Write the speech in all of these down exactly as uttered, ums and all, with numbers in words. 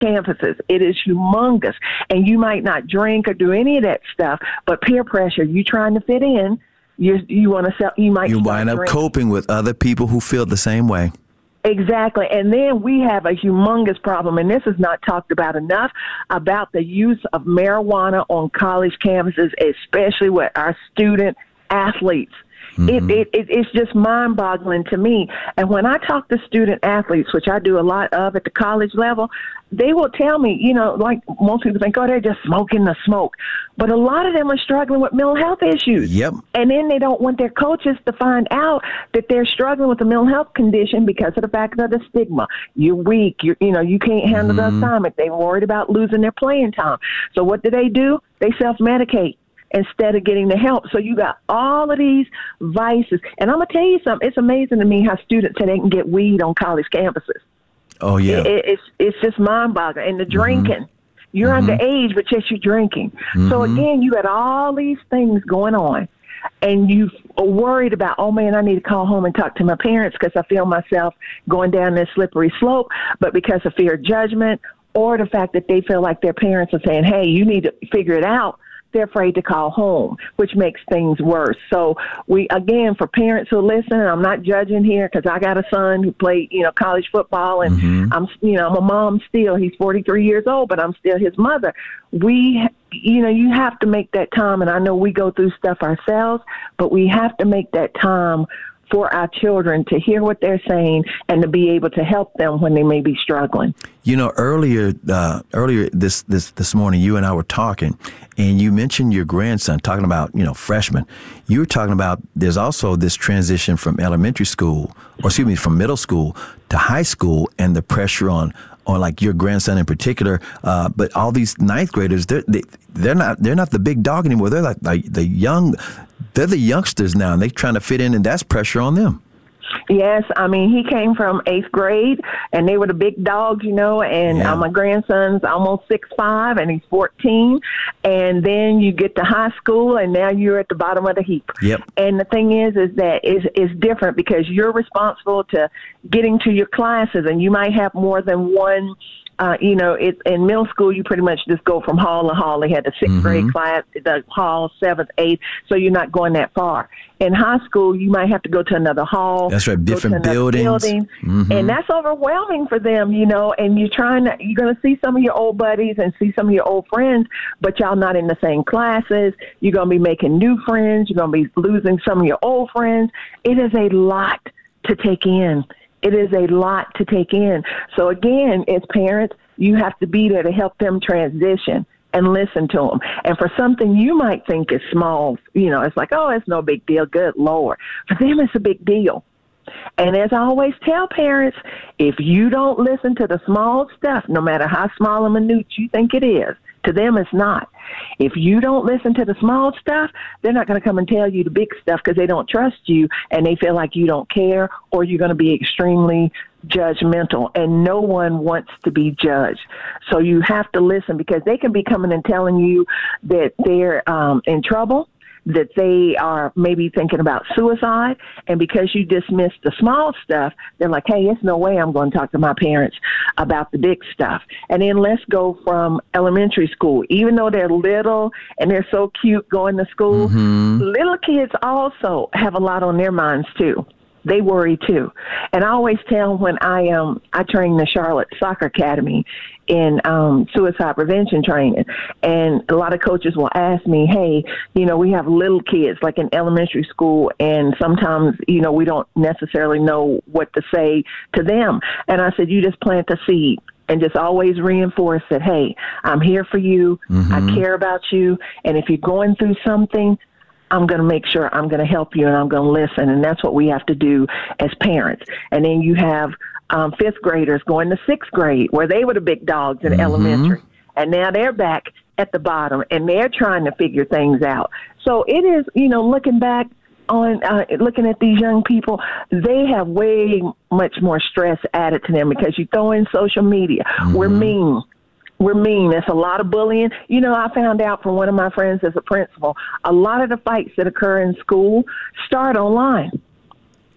campuses. It is humongous. And you might not drink or do any of that stuff, but peer pressure, you trying to fit in, you you want to sell, you might You wind up drinking. coping with other people who feel the same way. Exactly. And then we have a humongous problem, and this is not talked about enough, about the use of marijuana on college campuses, especially with our student athletes. Mm-hmm. It, it, it's just mind-boggling to me. And when I talk to student athletes, which I do a lot of at the college level, they will tell me, you know, like most people think, oh, they're just smoking the smoke. But a lot of them are struggling with mental health issues. Yep. And then they don't want their coaches to find out that they're struggling with a mental health condition because of the fact of the stigma. You're weak. You're, you know, you can't handle mm-hmm. the assignment. They're worried about losing their playing time. So what do they do? They self-medicate instead of getting the help. So you got all of these vices. And I'm going to tell you something. It's amazing to me how students say they can get weed on college campuses. Oh, yeah. It, it, it's it's just mind-boggling. And the drinking. Mm-hmm. You're mm-hmm. underage, but yes, you're drinking. Mm-hmm. So, again, you got all these things going on. And you are worried about, oh, man, I need to call home and talk to my parents because I feel myself going down this slippery slope. But because of fear of judgment or the fact that they feel like their parents are saying, hey, you need to figure it out, they're afraid to call home, which makes things worse. So we, again, for parents who listen, and I'm not judging here because I got a son who played, you know, college football, and mm-hmm. I'm, you know, I'm a mom still. He's forty-three years old, but I'm still his mother. We, you know, you have to make that time, and I know we go through stuff ourselves, but we have to make that time for our children to hear what they're saying and to be able to help them when they may be struggling. You know, earlier uh, earlier this, this this morning, you and I were talking, and you mentioned your grandson, talking about, you know, freshmen. You were talking about there's also this transition from elementary school, or excuse me, from middle school to high school, and the pressure on on like your grandson in particular. Uh, but all these ninth graders, they're they, they're not they're not the big dog anymore. They're like the, the young. They're the youngsters now, and they're trying to fit in, and that's pressure on them. Yes, I mean, he came from eighth grade, and they were the big dogs, you know, and yeah. uh, my grandson's almost six five, and he's fourteen, and then you get to high school, and now you're at the bottom of the heap. Yep. And the thing is, is that it's, it's different because you're responsible to getting to your classes, and you might have more than one. Uh, you know, it's in middle school, you pretty much just go from hall to hall. They had the sixth mm-hmm. grade class, the hall, seventh, eighth, so you're not going that far. In high school, you might have to go to another hall. That's right, different buildings. Building, mm-hmm. And that's overwhelming for them, you know, and you're trying to, you're going to see some of your old buddies and see some of your old friends, but y'all not in the same classes. You're going to be making new friends. You're going to be losing some of your old friends. It is a lot to take in. It is a lot to take in. So, again, as parents, you have to be there to help them transition and listen to them. And for something you might think is small, you know, it's like, oh, it's no big deal. Good Lord. For them, it's a big deal. And as I always tell parents, if you don't listen to the small stuff, no matter how small and minute you think it is, to them it's not. If you don't listen to the small stuff, they're not going to come and tell you the big stuff because they don't trust you and they feel like you don't care, or you're going to be extremely judgmental, and no one wants to be judged. So you have to listen, because they can be coming and telling you that they're um, in trouble, that they are maybe thinking about suicide, and because you dismiss the small stuff, they're like, hey, it's no way I'm going to talk to my parents about the big stuff. And then let's go from elementary school. Even though they're little and they're so cute going to school, mm-hmm. little kids also have a lot on their minds too. They worry too. And I always tell when I um I train the Charlotte Soccer Academy in um suicide prevention training, and a lot of coaches will ask me, hey, you know, we have little kids like in elementary school, and sometimes, you know, we don't necessarily know what to say to them. And I said, you just plant the seed and just always reinforce that, hey, I'm here for you. Mm-hmm. I care about you. And if you're going through something, I'm going to make sure I'm going to help you, and I'm going to listen. And that's what we have to do as parents. And then you have um, fifth graders going to sixth grade, where they were the big dogs in mm-hmm. elementary. And now they're back at the bottom, and they're trying to figure things out. So it is, you know, looking back on, uh, looking at these young people, they have way much more stress added to them because you throw in social media. Mm-hmm. We're mean. We're mean. There's a lot of bullying. You know, I found out from one of my friends as a principal, a lot of the fights that occur in school start online.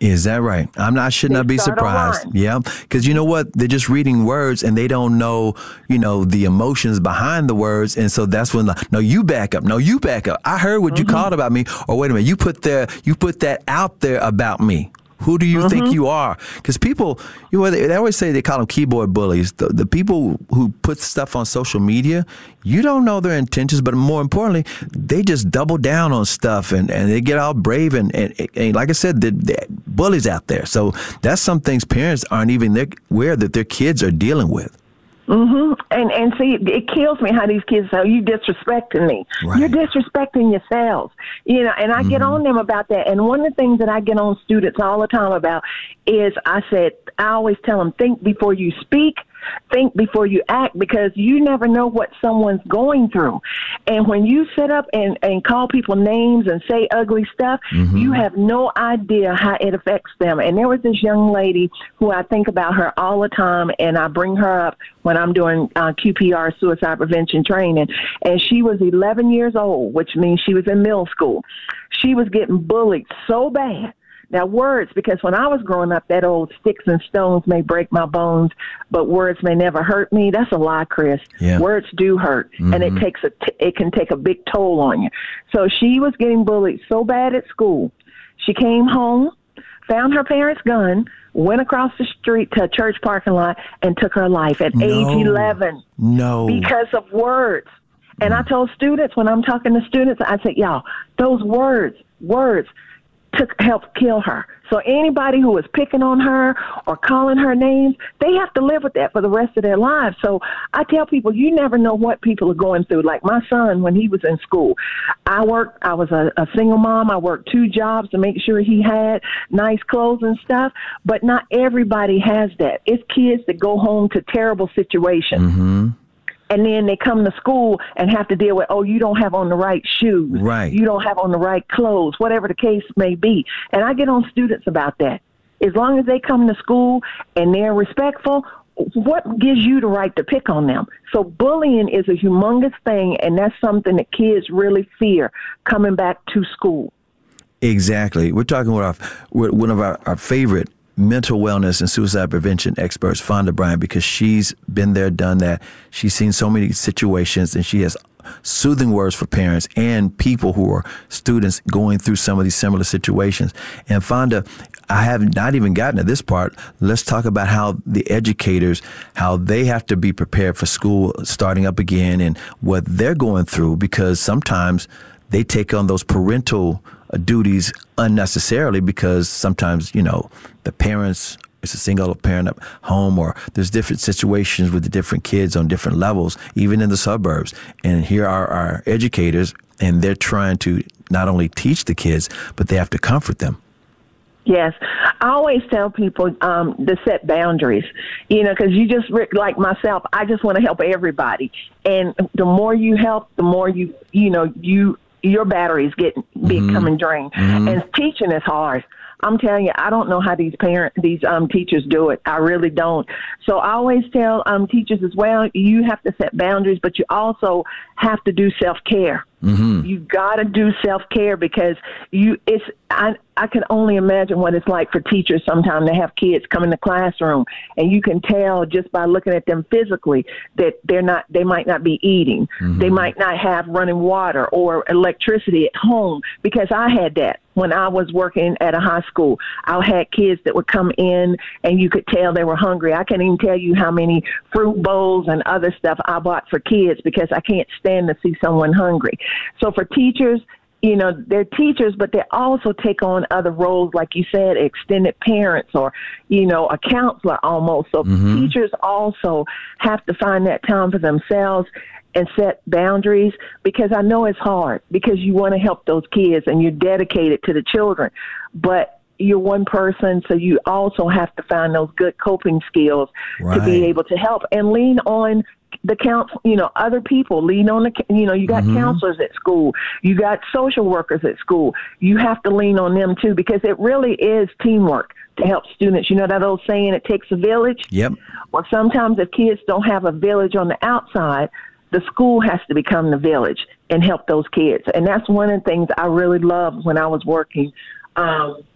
Is that right? I'm not, should They not be start surprised. online. Yeah. Because you know what? They're just reading words and they don't know, you know, the emotions behind the words. And so that's when, the, no, you back up. No, you back up. I heard what mm-hmm. you called about me. Or wait a minute, you put there, you put that out there about me. Who do you mm-hmm. think you are? Because people, you know, they, they always say they call them keyboard bullies. The, the people who put stuff on social media, you don't know their intentions, but more importantly, they just double down on stuff and, and they get all brave. And, and, and like I said, the, the bullies out there. So that's some things parents aren't even aware that their kids are dealing with. Mm-hmm. And and see, it kills me how these kids say, you disrespecting me. Right. You're disrespecting yourselves. You know, and I mm-hmm. get on them about that. And one of the things that I get on students all the time about is I said, I always tell them, think before you speak. Think before you act, because you never know what someone's going through. And when you sit up and, and call people names and say ugly stuff, mm-hmm. you have no idea how it affects them. And there was this young lady who I think about her all the time, and I bring her up when I'm doing uh, Q P R, suicide prevention training. And she was eleven years old, which means she was in middle school. She was getting bullied so bad. Now, words, because when I was growing up, that old sticks and stones may break my bones, but words may never hurt me. That's a lie, Chris. Yeah. Words do hurt, mm-hmm. and it takes a t- it can take a big toll on you. So she was getting bullied so bad at school. She came home, found her parents' gun, went across the street to a church parking lot, and took her life at no. age eleven. No. Because of words. And mm. I told students, when I'm talking to students, I said, y'all, those words, words, took helped kill her. So anybody who is picking on her or calling her names, they have to live with that for the rest of their lives. So I tell people, you never know what people are going through. Like my son, when he was in school, I worked, I was a, a single mom. I worked two jobs to make sure he had nice clothes and stuff. But not everybody has that. It's kids that go home to terrible situations. Mm-hmm. And then they come to school and have to deal with, oh, you don't have on the right shoes. Right. You don't have on the right clothes, whatever the case may be. And I get on students about that. As long as they come to school and they're respectful, what gives you the right to pick on them? So bullying is a humongous thing, and that's something that kids really fear coming back to school. Exactly. We're talking with, our, with one of our, our favorite mental wellness and suicide prevention experts, Fonda Bryant, because she's been there, done that. She's seen so many situations, and she has soothing words for parents and people who are students going through some of these similar situations. And Fonda, I have not even gotten to this part. Let's talk about how the educators, how they have to be prepared for school starting up again and what they're going through, because sometimes they take on those parental duties unnecessarily, because sometimes, you know, the parents, it's a single parent at home, or there's different situations with the different kids on different levels, even in the suburbs. And here are our educators, and they're trying to not only teach the kids, but they have to comfort them. Yes. I always tell people um, to set boundaries, you know, because you just, like myself, I just want to help everybody. And the more you help, the more you, you know, you, your batteries get becoming drained. Mm-hmm. And teaching is hard. I'm telling you, I don't know how these parent, these um, teachers do it. I really don't. So I always tell um, teachers as well, you have to set boundaries, but you also have to do self-care. Mm-hmm. You got to do self-care, because you, it's, I, I can only imagine what it's like for teachers sometimes to have kids come in the classroom, and you can tell just by looking at them physically that they're not, they might not be eating. Mm-hmm. They might not have running water or electricity at home, because I had that when I was working at a high school. I had kids that would come in and you could tell they were hungry. I can't even tell you how many fruit bowls and other stuff I bought for kids, because I can't stand to see someone hungry. So for teachers, you know, they're teachers, but they also take on other roles, like you said, extended parents, or, you know, a counselor almost. So mm-hmm. teachers also have to find that time for themselves and set boundaries, because I know it's hard, because you want to help those kids and you're dedicated to the children, but you're one person, so you also have to find those good coping skills right. to be able to help and lean on the counsel, you know, other people, lean on the, you know, you got mm-hmm. counselors at school, you got social workers at school. You have to lean on them too, because it really is teamwork to help students. You know that old saying, it takes a village? Yep. Well, sometimes if kids don't have a village on the outside, the school has to become the village and help those kids. And that's one of the things I really loved when I was working um,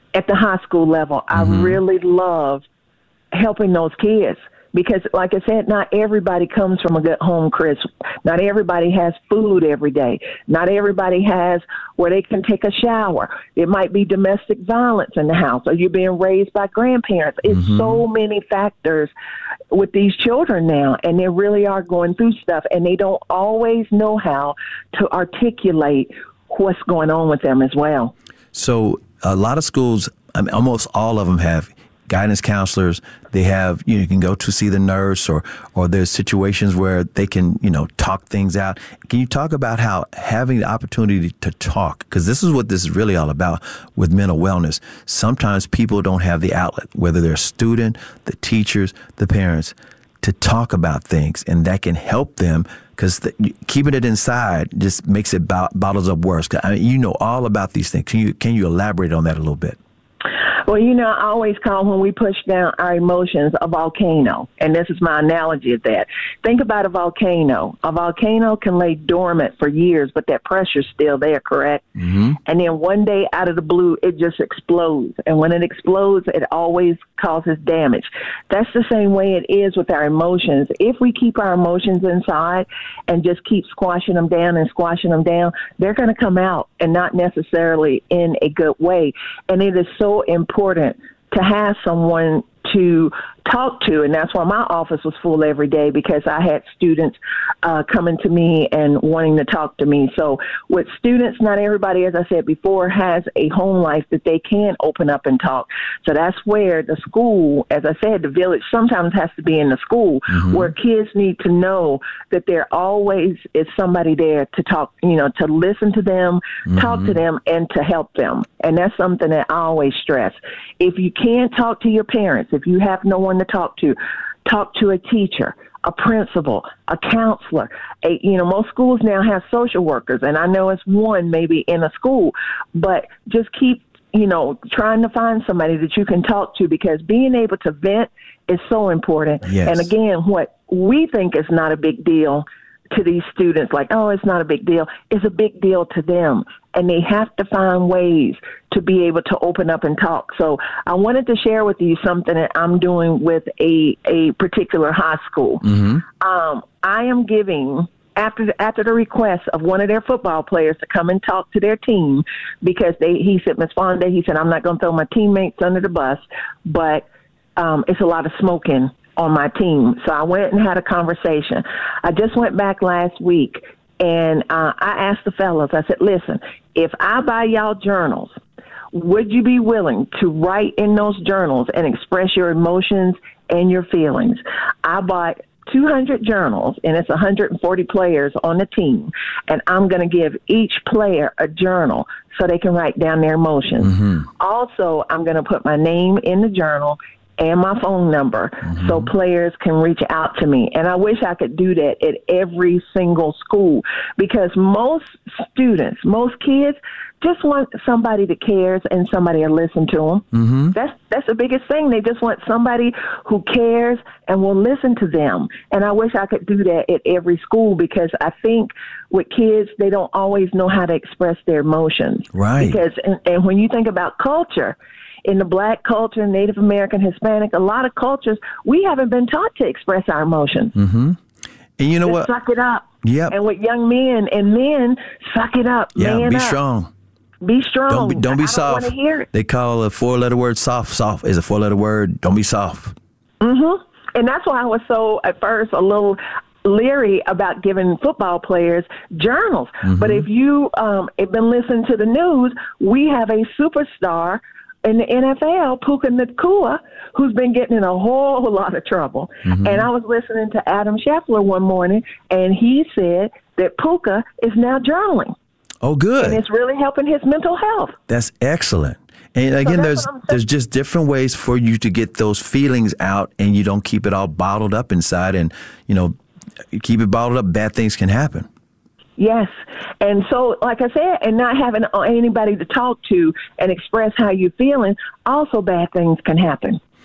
at the high school level. Mm-hmm. I really love helping those kids. Because, like I said, not everybody comes from a good home, Chris. Not everybody has food every day. Not everybody has where they can take a shower. It might be domestic violence in the house, or you're being raised by grandparents. It's mm-hmm. so many factors with these children now, and they really are going through stuff, and they don't always know how to articulate what's going on with them as well. So a lot of schools, I mean, almost all of them have guidance counselors. They have, you know, you can go to see the nurse, or or there's situations where they can, you know, talk things out. Can you talk about how having the opportunity to talk, because this is what this is really all about with mental wellness. Sometimes people don't have the outlet, whether they're a student, the teachers, the parents, to talk about things, and that can help them, because the, keeping it inside just makes it bo- bottles up worse. I mean, you know all about these things. Can you can you elaborate on that a little bit? Well, you know, I always call when we push down our emotions a volcano, and this is my analogy of that. Think about a volcano. A volcano can lay dormant for years, but that pressure's still there, correct? Mm-hmm. And then one day, out of the blue, it just explodes. And when it explodes, it always causes damage. That's the same way it is with our emotions. If we keep our emotions inside and just keep squashing them down and squashing them down, they're going to come out, and not necessarily in a good way. And it is so important to have someone to talk to, and that's why my office was full every day, because I had students uh, coming to me and wanting to talk to me. So with students, not everybody, as I said before, has a home life that they can open up and talk. So that's where the school, as I said, the village sometimes has to be in the school, mm-hmm. where kids need to know that there always is somebody there to talk, you know, to listen to them, mm-hmm. talk to them, and to help them. And that's something that I always stress. If you can't talk to your parents, if you have no one to talk to, talk to a teacher, a principal, a counselor. A, you know, most schools now have social workers, and I know it's one maybe in a school, but just keep, you know, trying to find somebody that you can talk to, because being able to vent is so important. Yes. And again, what we think is not a big deal to these students, like, oh, it's not a big deal, is a big deal to them. And they have to find ways to be able to open up and talk. So I wanted to share with you something that I'm doing with a, a particular high school. Mm-hmm. Um, I am giving, after the, after the request of one of their football players to come and talk to their team, because they, he said, Miz Fonda, he said, I'm not going to throw my teammates under the bus, but um, it's a lot of smoking on my team. So I went and had a conversation. I just went back last week, and uh, I asked the fellas, I said, listen, if I buy y'all journals, would you be willing to write in those journals and express your emotions and your feelings? I bought two hundred journals, and it's one hundred forty players on the team, and I'm going to give each player a journal so they can write down their emotions. Mm-hmm. Also, I'm going to put my name in the journal and my phone number, mm-hmm. so players can reach out to me. And I wish I could do that at every single school, because most students, most kids just want somebody that cares and somebody to listen to them. Mm-hmm. That's that's the biggest thing. They just want somebody who cares and will listen to them. And I wish I could do that at every school, because I think with kids, they don't always know how to express their emotions. Right. Because and, and when you think about culture, in the Black culture, Native American, Hispanic, a lot of cultures, we haven't been taught to express our emotions. Mm-hmm. And you know Just what? Suck it up. Yep. And with young men and men, suck it up. Yeah, man be up. strong. Be strong. Don't be, don't be I soft. Don't hear it. They call a four-letter word soft. Soft is a four-letter word. Don't be soft. Mm-hmm. And that's why I was so, at first, a little leery about giving football players journals. Mm-hmm. But if you um, have been listening to the news, we have a superstar in the N F L, Puka Nacua, who's been getting in a whole lot of trouble. Mm-hmm. And I was listening to Adam Scheffler one morning, and he said that Puka is now journaling. Oh, good. And it's really helping his mental health. That's excellent. And again, so there's there's just different ways for you to get those feelings out, and you don't keep it all bottled up inside. And, you know, you keep it bottled up, bad things can happen. Yes. And so, like I said, and not having anybody to talk to and express how you're feeling, also bad things can happen.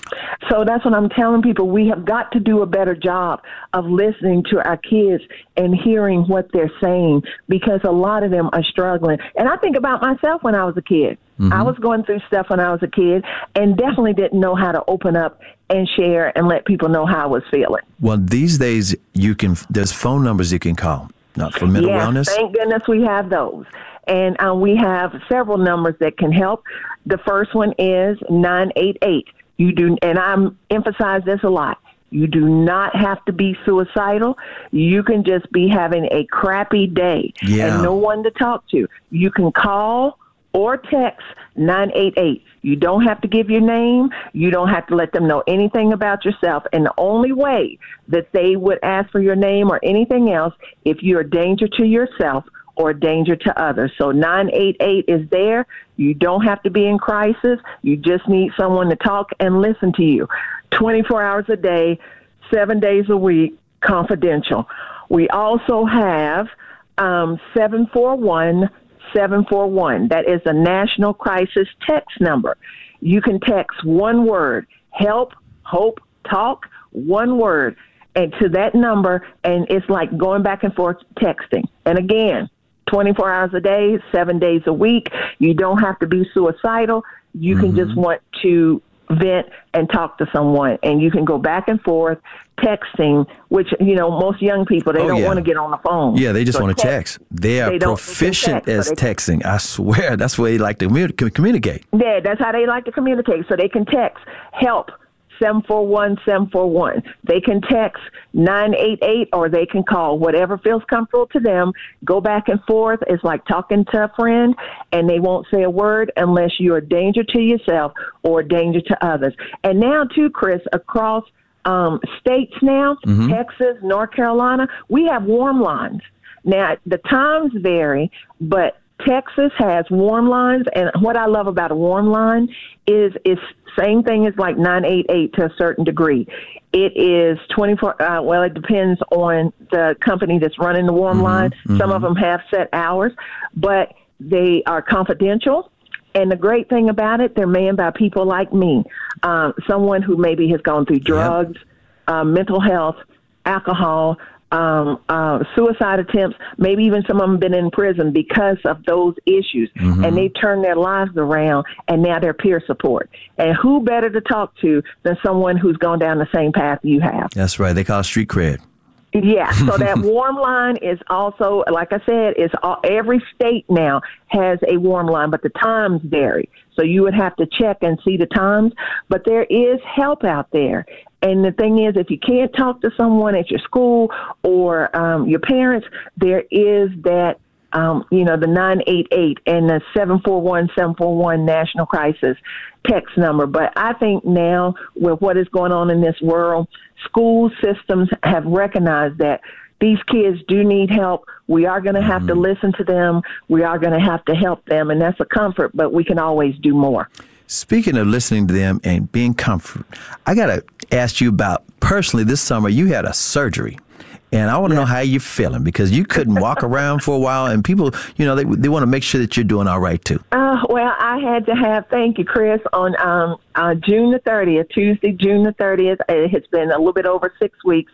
So that's what I'm telling people. We have got to do a better job of listening to our kids and hearing what they're saying, because a lot of them are struggling. And I think about myself when I was a kid. Mm-hmm. I was going through stuff when I was a kid and definitely didn't know how to open up and share and let people know how I was feeling. Well, these days, you can. There's phone numbers you can call, not for mental yes, wellness. Thank goodness we have those. And um, we have several numbers that can help. The first one is nine eight eight. You do, and I'm emphasize this a lot. You do not have to be suicidal. You can just be having a crappy day yeah. and no one to talk to. You can call or text nine eight eight. You don't have to give your name. You don't have to let them know anything about yourself. And the only way that they would ask for your name or anything else, if you're a danger to yourself or a danger to others. So nine eight eight is there. You don't have to be in crisis. You just need someone to talk and listen to you. twenty-four hours a day, seven days a week, confidential. We also have um, seven four one, seven four one. That is a national crisis text number. You can text one word, help, hope, talk, one word, and to that number, and it's like going back and forth texting. And again, twenty-four hours a day, seven days a week. You don't have to be suicidal. You mm-hmm. can just want to vent and talk to someone, and you can go back and forth texting, which, you know, most young people, they oh, don't yeah. want to get on the phone. Yeah, they just so want to text. text. They are they proficient text, as texting. I swear, that's where they like to communicate. Yeah, that's how they like to communicate. So they can text help seven four one, seven four one. They can text nine eight eight, or they can call, whatever feels comfortable to them. Go back and forth. It's like talking to a friend, and they won't say a word unless you're a danger to yourself or a danger to others. And now, too, Chris, across um, states now, mm-hmm. Texas, North Carolina, we have warm lines. Now, the times vary, but Texas has warm lines, and what I love about a warm line is it's same thing as like nine eight eight to a certain degree. It is twenty-four, uh, well, it depends on the company that's running the warm mm-hmm, line. Mm-hmm. Some of them have set hours, but they are confidential. And the great thing about it, they're manned by people like me, um, someone who maybe has gone through drugs, yep. uh, mental health, alcohol, Um, uh, suicide attempts, maybe even some of them been in prison because of those issues. Mm-hmm. And they turned their lives around, and now they're peer support. And who better to talk to than someone who's gone down the same path you have? That's right. They call it street cred. Yeah. So that warm line is also, like I said, is all, every state now has a warm line, but the times vary. So you would have to check and see the times. But there is help out there. And the thing is, if you can't talk to someone at your school or um, your parents, there is that, um, you know, the nine eight eight and the seven four one, seven four one National Crisis text number. But I think now with what is going on in this world, school systems have recognized that these kids do need help. We are going to have mm-hmm. to listen to them. We are going to have to help them. And that's a comfort, but we can always do more. Speaking of listening to them and being comfort, I got to ask you about, personally, this summer you had a surgery. And I want to yeah. know how you're feeling, because you couldn't walk around for a while, and people, you know, they they want to make sure that you're doing all right, too. Uh, well, I had to have, thank you, Chris, on um, uh, June the thirtieth, Tuesday, June the thirtieth. It's been a little bit over six weeks.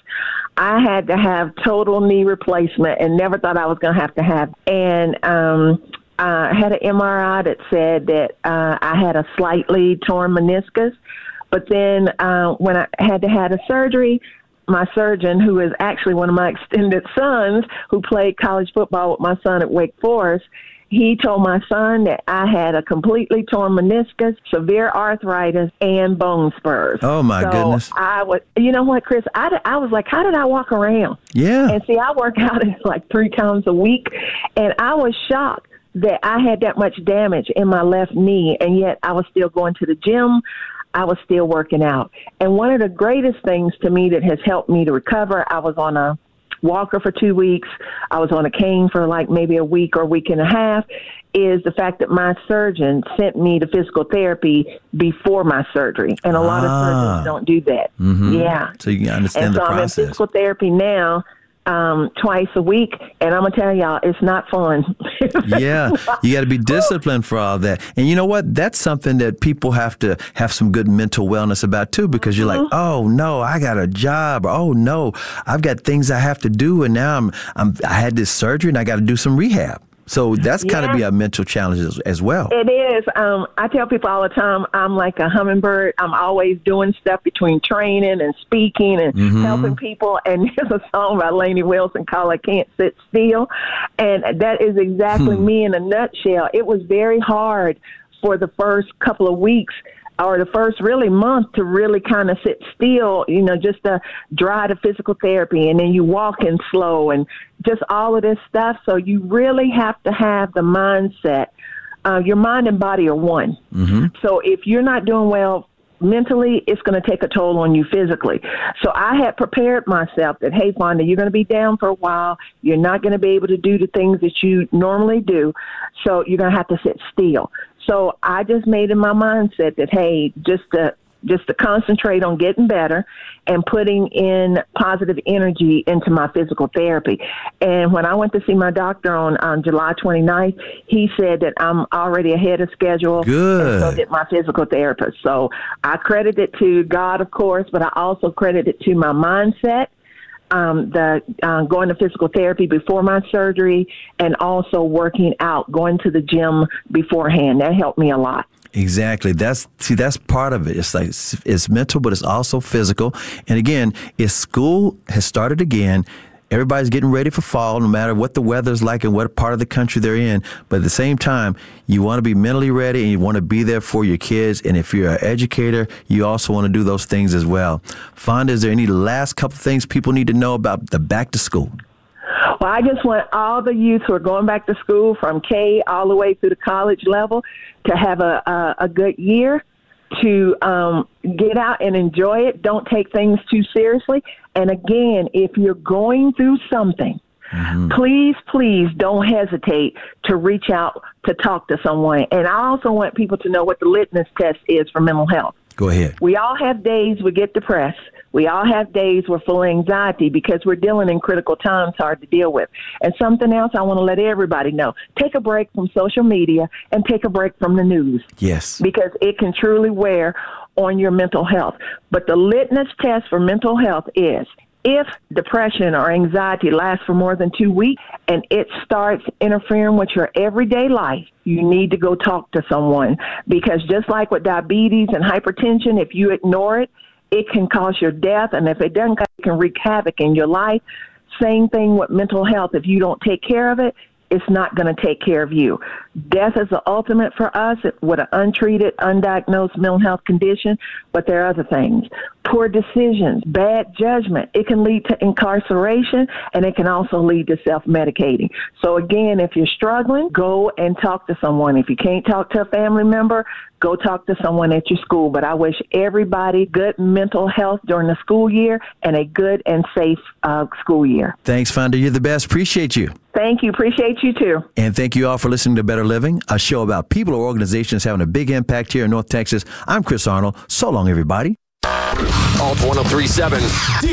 I had to have total knee replacement and never thought I was going to have to have. And um, I had an M R I that said that uh, I had a slightly torn meniscus. But then uh, when I had to have a surgery, my surgeon, who is actually one of my extended sons, who played college football with my son at Wake Forest, he told my son that I had a completely torn meniscus, severe arthritis, and bone spurs. Oh, my so goodness. I was, you know what, Chris? I, I was like, how did I walk around? Yeah. And see, I work out like three times a week, and I was shocked that I had that much damage in my left knee, and yet I was still going to the gym. I was still working out. And one of the greatest things to me that has helped me to recover, I was on a walker for two weeks. I was on a cane for like maybe a week or week and a half, is the fact that my surgeon sent me to physical therapy before my surgery. And a lot ah. of surgeons don't do that. Mm-hmm. Yeah. So you can understand and the so process. I'm in physical therapy now. um, twice a week. And I'm going to tell y'all, it's not fun. Yeah, you got to be disciplined for all that. And you know what? That's something that people have to have some good mental wellness about, too, because you're mm-hmm. like, oh, no, I got a job. Or, oh, no, I've got things I have to do. And now I'm, I'm I had this surgery and I got to do some rehab. So that's yeah. kind of be a mental challenge as, as well. It is. Um, I tell people all the time, I'm like a hummingbird. I'm always doing stuff between training and speaking and mm-hmm. helping people. And there's a song by Lainey Wilson called I Can't Sit Still. And that is exactly hmm. me in a nutshell. It was very hard for the first couple of weeks or the first really month to really kind of sit still, you know, just to dry to physical therapy. And then you walk in slow and just all of this stuff. So you really have to have the mindset. Uh, your mind and body are one. Mm-hmm. So if you're not doing well mentally, it's going to take a toll on you physically. So I had prepared myself that, hey, Fonda, you're going to be down for a while. You're not going to be able to do the things that you normally do. So you're going to have to sit still. So I just made in my mindset that, hey, just to just to concentrate on getting better and putting in positive energy into my physical therapy. And when I went to see my doctor on, on July twenty-ninth, he said that I'm already ahead of schedule. Good. And so did my physical therapist. So I credit it to God, of course, but I also credit it to my mindset. Um, the uh, going to physical therapy before my surgery and also working out, going to the gym beforehand. That helped me a lot. Exactly. That's see, that's part of it. It's like it's, it's mental, but it's also physical. And again, if school has started again, everybody's getting ready for fall, no matter what the weather's like and what part of the country they're in. But at the same time, you want to be mentally ready and you want to be there for your kids. And if you're an educator, you also want to do those things as well. Fonda, is there any last couple of things people need to know about the back to school? Well, I just want all the youth who are going back to school from K all the way through the college level to have a, a, a good year, to um, get out and enjoy it. Don't take things too seriously. And again, if you're going through something, mm-hmm. please, please don't hesitate to reach out to talk to someone. And I also want people to know what the litmus test is for mental health. Go ahead. We all have days we get depressed. We all have days we're full of anxiety because we're dealing in critical times hard to deal with. And something else I want to let everybody know, take a break from social media and take a break from the news. Yes. Because it can truly wear on your mental health. But the litmus test for mental health is if depression or anxiety lasts for more than two weeks and it starts interfering with your everyday life, you need to go talk to someone. Because just like with diabetes and hypertension, if you ignore it, it can cause your death. And if it doesn't, it can wreak havoc in your life. Same thing with mental health. If you don't take care of it, it's not going to take care of you. Death is the ultimate for us with an untreated, undiagnosed mental health condition, but there are other things. Poor decisions, bad judgment. It can lead to incarceration, and it can also lead to self-medicating. So again, if you're struggling, go and talk to someone. If you can't talk to a family member, go talk to someone at your school. But I wish everybody good mental health during the school year and a good and safe uh, school year. Thanks, Fonda. You're the best. Appreciate you. Thank you. Appreciate you, too. And thank you all for listening to Better Living, a show about people or organizations having a big impact here in North Texas. I'm Chris Arnold. So long, everybody. Alt one oh three point seven